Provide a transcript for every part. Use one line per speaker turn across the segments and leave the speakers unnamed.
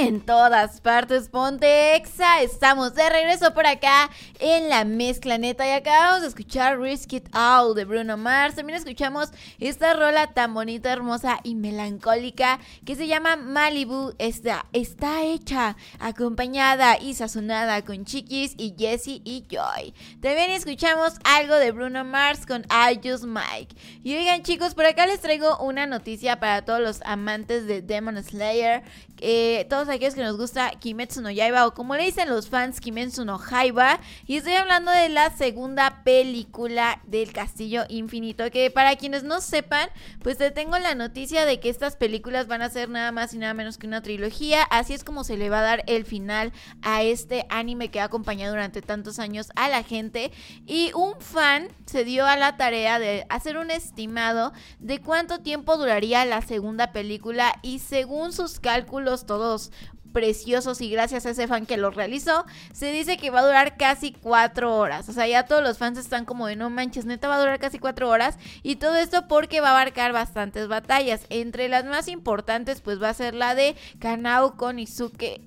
En todas partes, ponte Exa. Estamos de regreso por acá en la mezcla neta. Y acabamos de escuchar Risk It All de Bruno Mars. También escuchamos esta rola tan bonita, hermosa y melancólica que se llama Malibu. Está hecha, acompañada y sazonada con Chiquis y Jessie y Joy. También escuchamos algo de Bruno Mars con I Just Mike. Y oigan, chicos, por acá les traigo una noticia para todos los amantes de Demon Slayer. Todos aquellos que nos gusta Kimetsu no Yaiba, o como le dicen los fans, Kimetsu no Yaiba. Y estoy hablando de la segunda película del Castillo Infinito, que para quienes no sepan, pues te tengo la noticia de que estas películas van a ser nada más y nada menos que una trilogía. Así es como se le va a dar el final a este anime que ha acompañado durante tantos años a la gente. Y un fan se dio a la tarea de hacer un estimado de cuánto tiempo duraría la segunda película, y según sus cálculos todos preciosos, y gracias a ese fan que lo realizó, se dice que va a durar casi 4 horas. O sea, ya todos los fans están como de no manches, neta va a durar casi 4 horas. Y todo esto porque va a abarcar bastantes batallas. Entre las más importantes pues va a ser la de Kanao con Inosuke,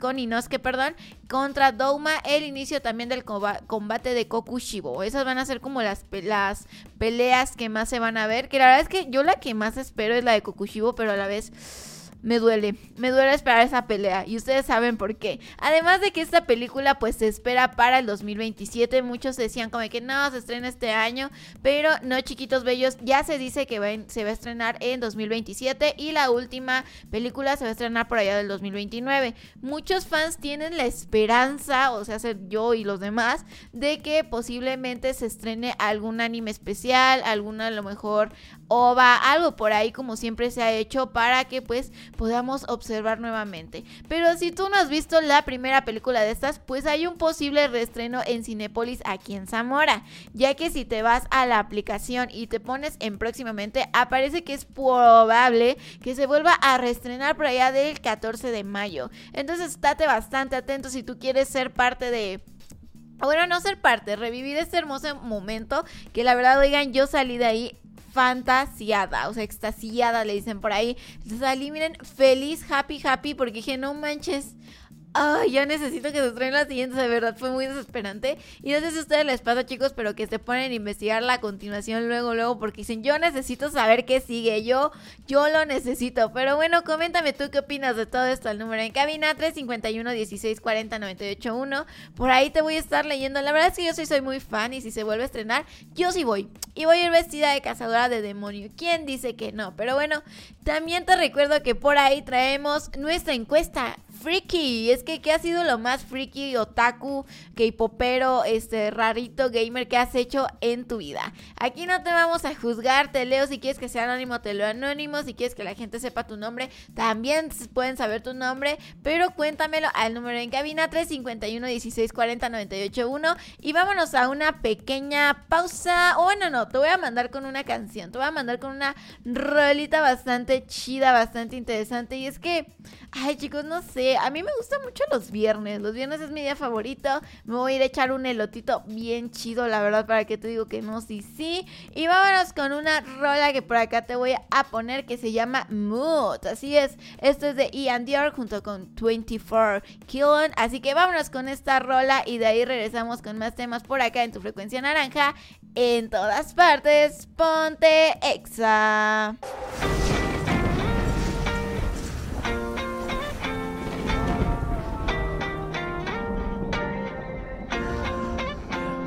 contra Douma, el inicio también del combate de Kokushibo. Esas van a ser como las peleas que más se van a ver, que la verdad es que yo la que más espero es la de Kokushibo, pero a la vez me duele esperar esa pelea, y ustedes saben por qué. Además de que esta película pues se espera para el 2027, muchos decían como que no, se estrena este año, pero no, chiquitos bellos, ya se dice que se va a estrenar en 2027, y la última película se va a estrenar por allá del 2029. Muchos fans tienen la esperanza, o sea, yo y los demás, de que posiblemente se estrene algún anime especial, alguna a lo mejor OVA, algo por ahí como siempre se ha hecho, para que pues podamos observar nuevamente. Pero si tú no has visto la primera película de estas, pues hay un posible reestreno en Cinépolis aquí en Zamora, ya que si te vas a la aplicación y te pones en próximamente, aparece que es probable que se vuelva a reestrenar por allá del 14 de mayo. Entonces estate bastante atento si tú quieres ser parte de... Bueno, no ser parte, revivir este hermoso momento, que la verdad, oigan, yo salí de ahí fantasiada, o sea, extasiada le dicen por ahí. Salí, miren, feliz, happy, porque dije, no manches, ay, ya necesito que se estrene la siguiente, de verdad, fue muy desesperante. Y no sé si a ustedes les pasa, chicos, pero que se ponen a investigar la continuación luego, porque dicen, yo necesito saber qué sigue, yo lo necesito. Pero bueno, coméntame tú qué opinas de todo esto al número en cabina, 351-1640-981. Por ahí te voy a estar leyendo. La verdad es que yo soy muy fan, y si se vuelve a estrenar, yo sí voy. Y voy a ir vestida de cazadora de demonio. ¿Quién dice que no? Pero bueno, también te recuerdo que por ahí traemos nuestra encuesta freaky. Es que ¿qué ha sido lo más freaky, otaku, K-popero, rarito gamer que has hecho en tu vida? Aquí no te vamos a juzgar, te leo. Si quieres que sea anónimo, te leo anónimo. Si quieres que la gente sepa tu nombre, también pueden saber tu nombre, pero cuéntamelo al número en cabina, 351-1640-981. Y vámonos a una pequeña pausa. O bueno, no, te voy a mandar con una canción, te voy a mandar con una rolita bastante chida, bastante interesante. Y es que, ay, chicos, no sé, a mí me gustan mucho los viernes es mi día favorito. Me voy a ir a echar un elotito bien chido, la verdad, para que te digo que no, sí. Y vámonos con una rola que por acá te voy a poner, que se llama Mood. Así es, esto es de Ian Dior junto con 24 Killon. Así que vámonos con esta rola, y de ahí regresamos con más temas por acá en tu frecuencia naranja. En todas partes, ponte Exa.